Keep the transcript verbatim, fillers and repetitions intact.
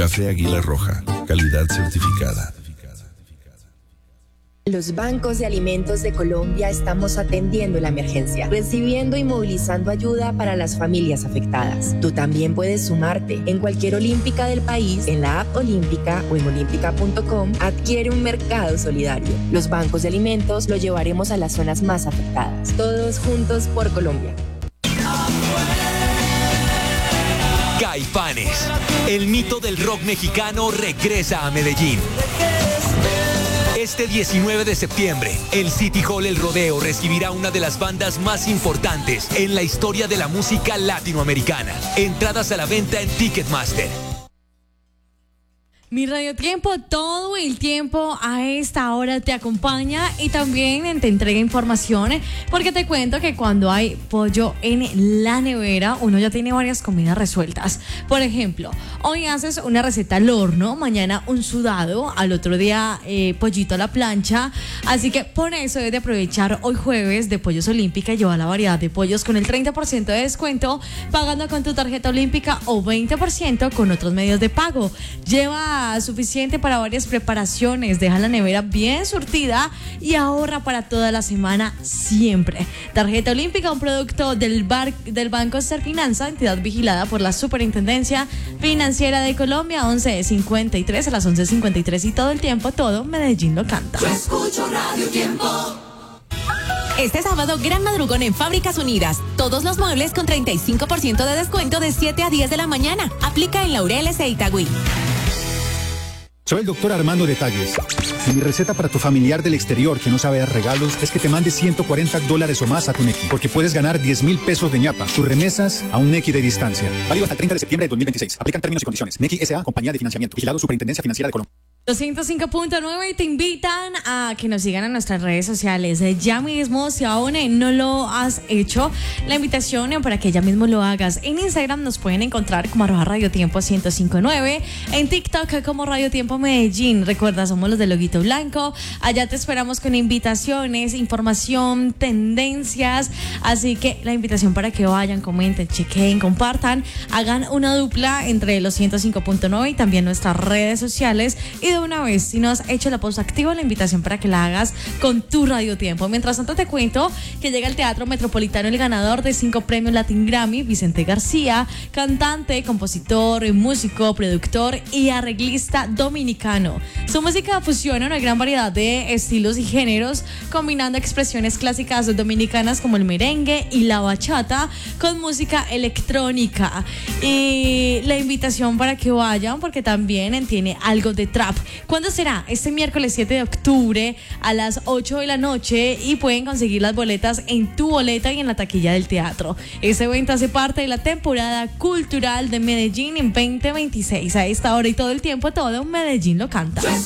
Café Águila Roja, calidad certificada. Los bancos de alimentos de Colombia estamos atendiendo la emergencia, recibiendo y movilizando ayuda para las familias afectadas. Tú también puedes sumarte. En cualquier olímpica del país, en la app Olímpica o en olímpica punto com, adquiere un mercado solidario. Los bancos de alimentos lo llevaremos a las zonas más afectadas. Todos juntos por Colombia. Caifanes, el mito del rock mexicano regresa a Medellín. Este diecinueve de septiembre, el City Hall El Rodeo recibirá una de las bandas más importantes en la historia de la música latinoamericana. Entradas a la venta en Ticketmaster. Mi Radio Tiempo, todo el tiempo a esta hora te acompaña y también te entrega información, porque te cuento que cuando hay pollo en la nevera, uno ya tiene varias comidas resueltas. Por ejemplo, hoy haces una receta al horno, mañana un sudado, al otro día eh, pollito a la plancha. Así que por eso debes de aprovechar hoy jueves de Pollos Olímpica y llevar la variedad de pollos con el treinta por ciento de descuento pagando con tu tarjeta Olímpica o veinte por ciento con otros medios de pago. Lleva suficiente para varias preparaciones, deja la nevera bien surtida y ahorra para toda la semana siempre. Tarjeta Olímpica, un producto del, bar, del Banco Serfinanza, entidad vigilada por la Superintendencia Financiera de Colombia. Once cincuenta y tres a las once cincuenta y tres y todo el tiempo, todo Medellín lo canta. Yo escucho Radio Tiempo. Este sábado, gran madrugón en Fábricas Unidas. Todos los muebles con treinta y cinco por ciento de descuento de siete a diez de la mañana. Aplica en Laureles e Itagüí. Soy el doctor Armando de Tagues. Y mi receta para tu familiar del exterior que no sabe dar regalos es que te mande ciento cuarenta dólares o más a tu Nequi, porque puedes ganar diez mil pesos de ñapa. Tus remesas a un Nequi de distancia. Válido hasta el treinta de septiembre de dos mil veintiséis. Aplican términos y condiciones. Nequi S A, compañía de financiamiento. Vigilado Superintendencia Financiera de Colombia. doscientos cinco punto nueve te invitan a que nos sigan en nuestras redes sociales. Ya mismo, si aún no lo has hecho, la invitación para que ya mismo lo hagas. En Instagram nos pueden encontrar como arroba Radio Tiempo ciento cinco punto nueve, en TikTok como Radio Tiempo Medellín. Recuerda, somos los del loguito blanco. Allá te esperamos con invitaciones, información, tendencias. Así que la invitación para que vayan, comenten, chequen, compartan, hagan una dupla entre los ciento cinco punto nueve y también nuestras redes sociales. Y de una vez, si no has hecho la pausa activa, la invitación para que la hagas con tu Radio Tiempo. Mientras tanto, te cuento que llega al Teatro Metropolitano el ganador de cinco premios Latin Grammy, Vicente García, cantante, compositor, músico, productor y arreglista dominicano. Su música fusiona una gran variedad de estilos y géneros, combinando expresiones clásicas dominicanas como el merengue y la bachata con música electrónica. Y la invitación para que vayan, porque también tiene algo de trap. ¿Cuándo será? Este miércoles siete de octubre a las ocho de la noche y pueden conseguir las boletas en Tu Boleta y en la taquilla del teatro. Este evento hace parte de la temporada cultural de Medellín en veinte veintiséis. A esta hora y todo el tiempo, todo Medellín lo canta.